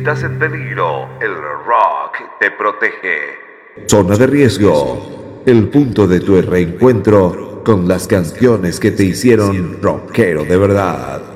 estás en peligro, el rock te protege. Zona de riesgo, el punto de tu reencuentro con las canciones que te hicieron rockero de verdad.